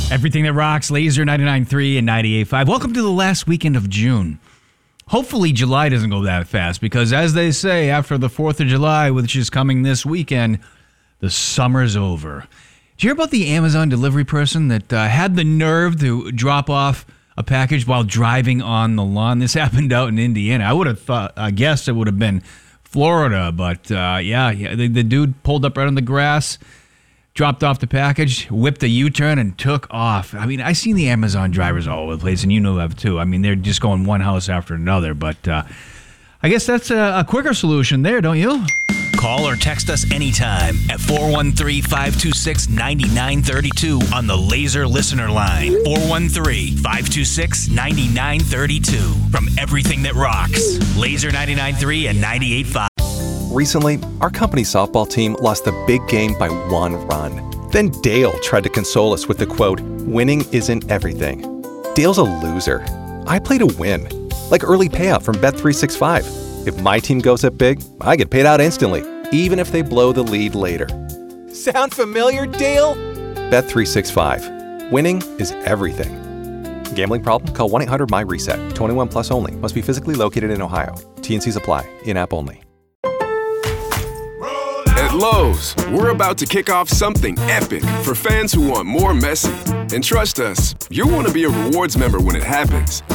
Everything that rocks, Laser 99.3 and 98.5. Welcome to the last weekend of June. Hopefully July doesn't go that fast because as they say, after the 4th of July, which is coming this weekend, the summer's over. Did you hear about the Amazon delivery person that had the nerve to drop off a package while driving on the lawn? This happened out in Indiana. I would have guessed it would have been Florida, but the dude pulled up right on the grass, dropped off the package, whipped a U-turn, and took off. I mean, I seen the Amazon drivers all over the place, and you know that too. I mean, they're just going one house after another, but I guess that's a quicker solution there, don't you? Call or text us anytime at 413-526-9932 on the Laser Listener Line. 413-526-9932. From everything that rocks, Laser 99.3 and 98.5. Recently, our company softball team lost the big game by 1 run. Then Dale tried to console us with the quote, "Winning isn't everything." Dale's a loser. I play to win. Like early payout from Bet365. If my team goes up big, I get paid out instantly, even if they blow the lead later. Sound familiar, Dale? Bet365. Winning is everything. Gambling problem? Call 1-800-MY-RESET. 21 plus only. Must be physically located in Ohio. T&Cs apply. In-app only. At Lowe's, we're about to kick off something epic for fans who want more Messi. And trust us, you'll want to be a rewards member when it happens.